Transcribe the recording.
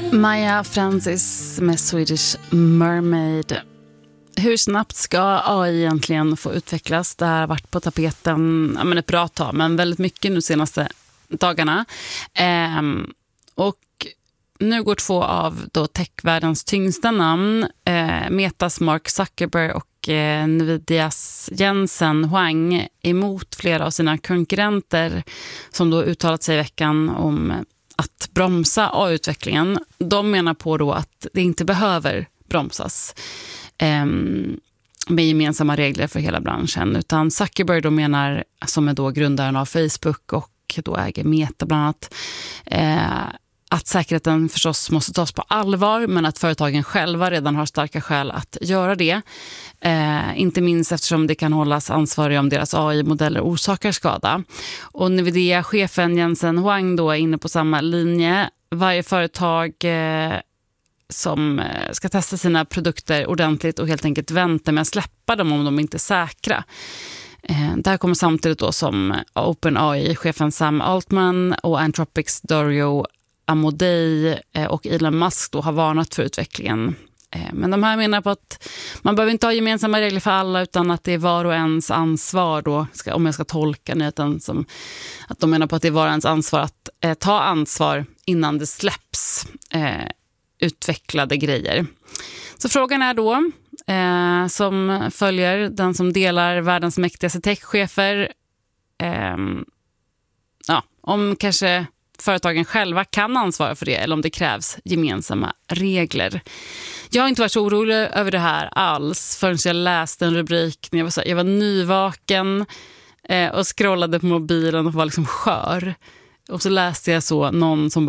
Maja Francis med Swedish Mermaid. Hur snabbt ska AI egentligen få utvecklas? Det här har varit på tapeten ett bra tag, men väldigt mycket nu senaste dagarna. Och nu går två av då techvärldens tyngsta namn, Metas Mark Zuckerberg och Nvidias Jensen Huang, emot flera av sina konkurrenter som då uttalat sig i veckan om att bromsa AI-utvecklingen. De menar på då att det inte behöver bromsas med gemensamma regler för hela branschen, utan Zuckerberg då menar, som är då grundaren av Facebook och då äger Meta bland annat, att säkerheten förstås måste tas på allvar, men att företagen själva redan har starka skäl att göra det. Inte minst eftersom det kan hållas ansvariga om deras AI-modeller orsakar skada. Och Nvidia-chefen Jensen Huang då är inne på samma linje. Varje företag som ska testa sina produkter ordentligt och helt enkelt vänta med att släppa dem om de inte är säkra. Det här kommer samtidigt då som OpenAI-chefen Sam Altman och Anthropics Dario Amodei och Elon Musk då har varnat för utvecklingen. Men de här menar på att man behöver inte ha gemensamma regler för alla, utan att det är var och ens ansvar då, om jag ska tolka nyheten som att de menar på att det är var och ens ansvar att ta ansvar innan det släpps utvecklade grejer. Så frågan är då, som följer, den som delar världens mäktigaste techchefer, om kanske företagen själva kan ansvara för det eller om det krävs gemensamma regler. Jag har inte varit så orolig över det här alls förrän jag läste en rubrik när jag var nyvaken och scrollade på mobilen och var liksom skör. Och så läste jag så någon som